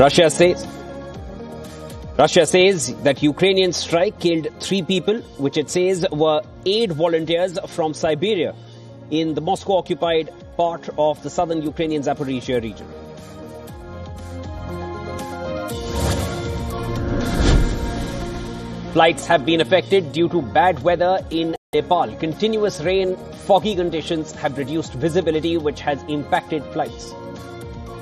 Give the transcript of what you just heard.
Russia says that Ukrainian strike killed 3 people, which it says were aid volunteers from Siberia in the Moscow-occupied part of the southern Ukrainian Zaporizhia region. Flights have been affected due to bad weather in Nepal. Continuous rain, foggy conditions have reduced visibility, which has impacted flights.